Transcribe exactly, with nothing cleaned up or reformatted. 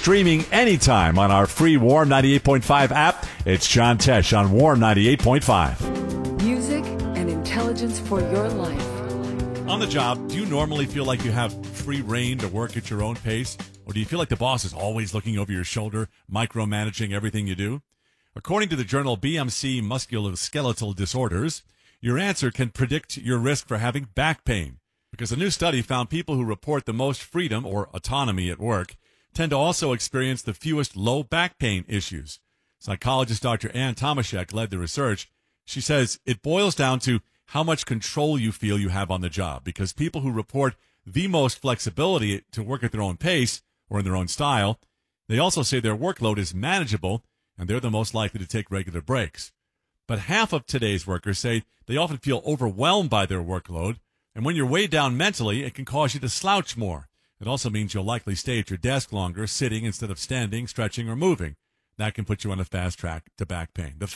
streaming anytime on our free Warm ninety-eight point five app. It's John Tesh on Warm ninety-eight point five. Music and intelligence for your life. On the job, do you normally feel like you have free reign to work at your own pace? Or do you feel like the boss is always looking over your shoulder, micromanaging everything you do? According to the journal B M C Musculoskeletal Disorders, your answer can predict your risk for having back pain, because a new study found people who report the most freedom or autonomy at work tend to also experience the fewest low back pain issues. Psychologist Doctor Ann Tomaszek led the research. She says it boils down to how much control you feel you have on the job, because people who report the most flexibility to work at their own pace or in their own style, they also say their workload is manageable and they're the most likely to take regular breaks. But half of today's workers say they often feel overwhelmed by their workload, and when you're weighed down mentally, it can cause you to slouch more. It also means you'll likely stay at your desk longer, sitting instead of standing, stretching, or moving. That can put you on a fast track to back pain. The